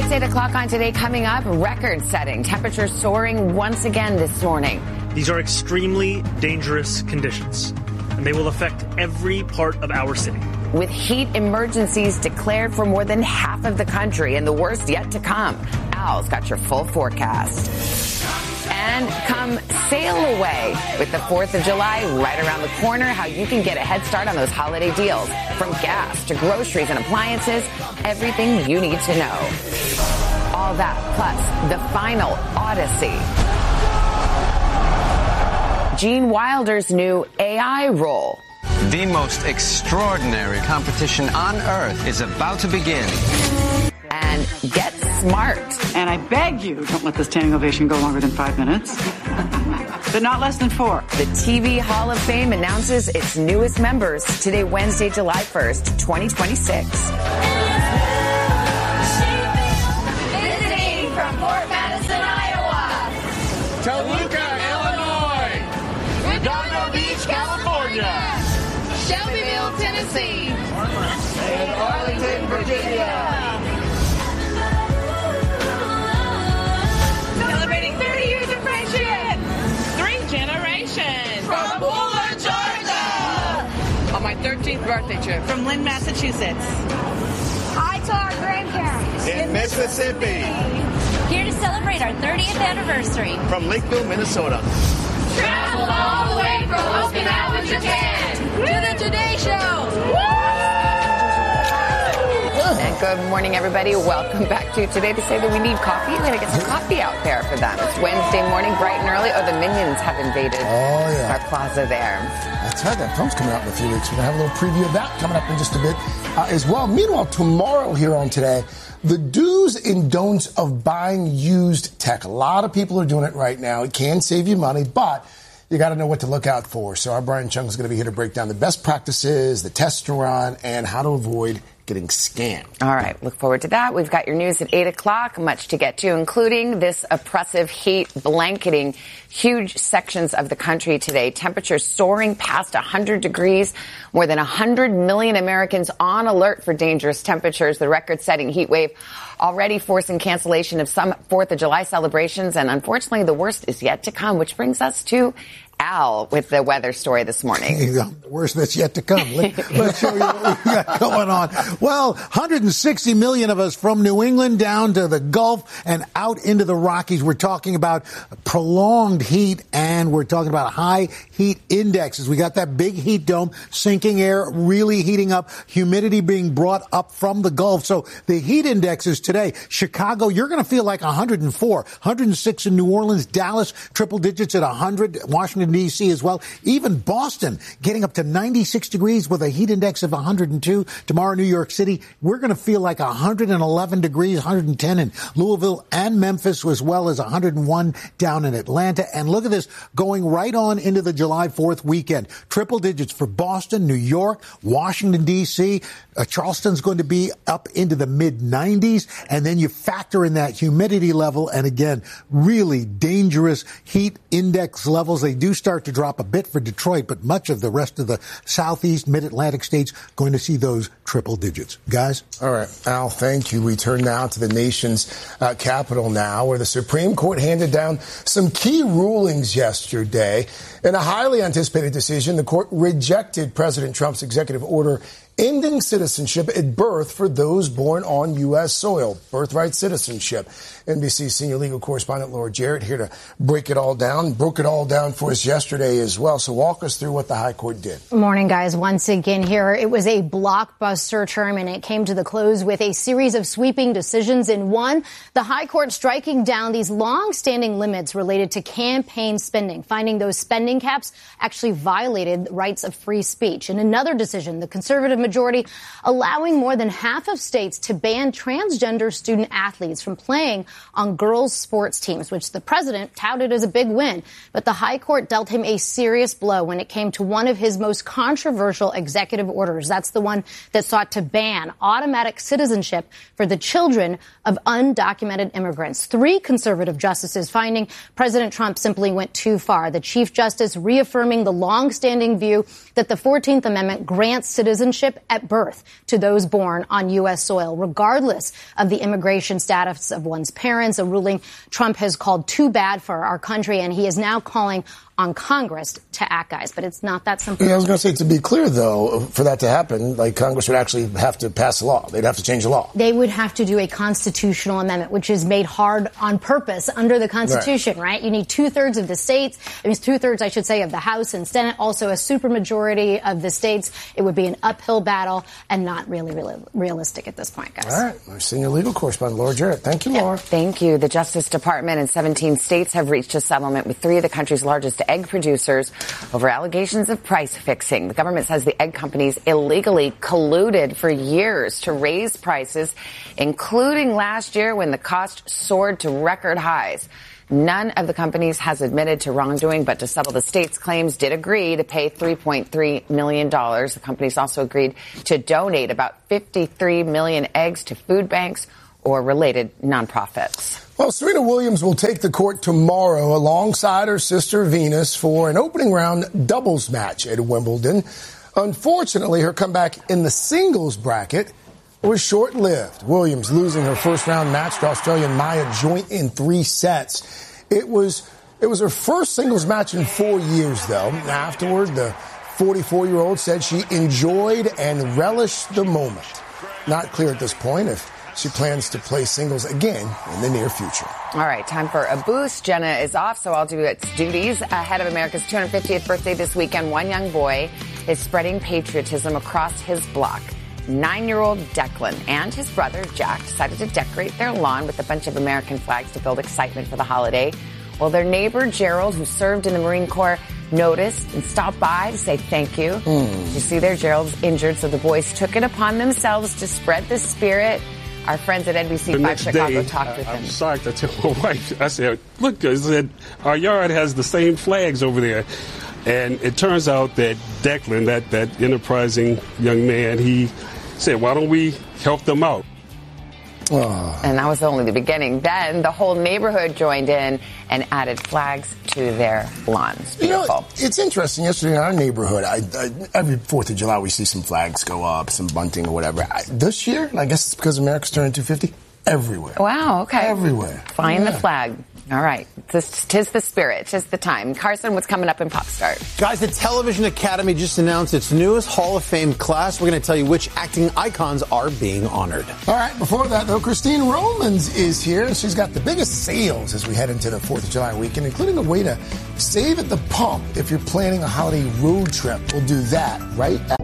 It's 8 o'clock on Today. Coming up, record-setting temperatures soaring once again this morning. These are extremely dangerous conditions, and they will affect every part of our city. With heat emergencies declared for more than half of the country and the worst yet to come. Al's got your full forecast. And come sail away with the 4th of July right around the corner, how you can get a head start on those holiday deals. From gas to groceries and appliances, everything you need to know. All that plus the final Odyssey. Gene Wilder's new AI role. The most extraordinary competition on Earth is about to begin. And get smart. And I beg you, don't let the standing ovation go longer than 5 minutes. But not less than 4. The TV Hall of Fame announces its newest members today, Wednesday, July 1st, 2026. Visiting from Fort Madison, Iowa. Toluca, Illinois. Redondo Beach, California. Shelbyville, Tennessee. And Arlington, Virginia. Celebrating 30 years of friendship. 3 generations. From Pooler, Georgia. On my 13th birthday trip. From Lynn, Massachusetts. Hi to our grandparents. In Mississippi. Here to celebrate our 30th anniversary. From Lakeville, Minnesota. Traveled all the way from Okinawa, Japan. To the Today Show. And good morning, everybody. Welcome back to Today. They say that we need coffee. We're going to get some coffee out there for them. It's Wednesday morning, bright and early. Oh, the Minions have invaded our plaza there. That's right. That film's coming out in a few weeks. We're going to have a little preview of that coming up in just a bit as well. Meanwhile, tomorrow here on Today, the do's and don'ts of buying used tech. A lot of people are doing it right now. It can save you money, but you got to know what to look out for. So our Brian Chung is going to be here to break down the best practices, the tests to run, and how to avoid getting scammed. All right. Look forward to that. We've got your news at 8 o'clock, much to get to, including this oppressive heat blanketing huge sections of the country today. Temperatures soaring past 100 degrees. More than 100 million Americans on alert for dangerous temperatures. The record-setting heat wave already forcing cancellation of some 4th of July celebrations. And unfortunately, the worst is yet to come, which brings us to Al with the weather story this morning. The worst that's yet to come. Let's show you what we got going on. Well, 160 million of us from New England down to the Gulf and out into the Rockies. We're talking about prolonged heat, and we're talking about high heat indexes. We got that big heat dome, sinking air really heating up, humidity being brought up from the Gulf. So the heat indexes today, Chicago, you're going to feel like 104, 106 in New Orleans, Dallas, triple digits at 100, Washington, D.C. as well. Even Boston getting up to 96 degrees with a heat index of 102. Tomorrow, New York City, we're going to feel like 111 degrees, 110 in Louisville and Memphis, as well as 101 down in Atlanta. And look at this, going right on into the July 4th weekend. Triple digits for Boston, New York, Washington, D.C. Charleston's going to be up into the mid-90s. And then you factor in that humidity level. And again, really dangerous heat index levels. They do start to drop a bit for Detroit, but much of the rest of the southeast, mid-Atlantic states going to see those triple digits. Guys? All right, Al, thank you. We turn now to the nation's capital now, where the Supreme Court handed down some key rulings yesterday. In a highly anticipated decision, the court rejected President Trump's executive order ending citizenship at birth for those born on U.S. soil, birthright citizenship. NBC senior legal correspondent Laura Jarrett here to broke it all down for us yesterday as well. So walk us through what the high court did. Morning, guys. Once again here, it was a blockbuster term, and it came to the close with a series of sweeping decisions. In one, the high court striking down these long-standing limits related to campaign spending, finding those spending caps actually violated rights of free speech. In another decision, the conservative majority allowing more than half of states to ban transgender student athletes from playing on girls' sports teams, which the president touted as a big win. But the high court dealt him a serious blow when it came to one of his most controversial executive orders. That's the one that sought to ban automatic citizenship for the children of undocumented immigrants. 3 conservative justices finding President Trump simply went too far. The Chief Justice reaffirming the long-standing view that the 14th Amendment grants citizenship citizenship at birth to those born on U.S. soil, regardless of the immigration status of one's parents, a ruling Trump has called too bad for our country, and he is now calling on Congress to act, guys. But it's not that simple. Yeah, I was going to say, to be clear, though, for that to happen, like, Congress would actually have to pass a law. They'd have to change the law. They would have to do a constitutional amendment, which is made hard on purpose under the Constitution, right? You need 2/3 of the states. It means 2/3, I should say, of the House and Senate. Also, a supermajority of the states. It would be an uphill battle and not really realistic at this point, guys. All right. Our senior legal correspondent, Laura Jarrett. Thank you, Laura. Thank you. The Justice Department and 17 states have reached a settlement with 3 of the country's largest egg producers over allegations of price fixing. The government says the egg companies illegally colluded for years to raise prices, including last year when the cost soared to record highs. None of the companies has admitted to wrongdoing, but to settle the state's claims did agree to pay $3.3 million. The companies also agreed to donate about 53 million eggs to food banks or related nonprofits. Well, Serena Williams will take the court tomorrow alongside her sister Venus for an opening round doubles match at Wimbledon. Unfortunately, her comeback in the singles bracket was short-lived. Williams losing her first-round match to Australian Maya Joint in 3 sets. It was her first singles match in 4 years, though. Afterward, the 44-year-old said she enjoyed and relished the moment. Not clear at this point if she plans to play singles again in the near future. All right, time for a boost. Jenna is off, so I'll do its duties. Ahead of America's 250th birthday this weekend, one young boy is spreading patriotism across his block. 9-year-old Declan and his brother Jack decided to decorate their lawn with a bunch of American flags to build excitement for the holiday. Well, their neighbor Gerald, who served in the Marine Corps, noticed and stopped by to say thank you. You see there, Gerald's injured, so the boys took it upon themselves to spread the spirit. Our friends at NBC 5 Chicago talked with them. I was shocked. I told my wife, I said, look, I said, our yard has the same flags over there. And it turns out that Declan, that enterprising young man, he said, why don't we help them out? Oh. And that was only the beginning. Then the whole neighborhood joined in and added flags to their lawns. Beautiful. You know, it's interesting. Yesterday in our neighborhood, every 4th of July we see some flags go up, some bunting or whatever. This year, I guess it's because America's turning 250, everywhere. Wow, okay. Everywhere. Flying the flag. All right. Tis the spirit. Tis the time. Carson, what's coming up in Pop Start? Guys, the Television Academy just announced its newest Hall of Fame class. We're going to tell you which acting icons are being honored. All right. Before that, though, Christine Romans is here. She's got the biggest sales as we head into the 4th of July weekend, including a way to save at the pump if you're planning a holiday road trip. We'll do that right after.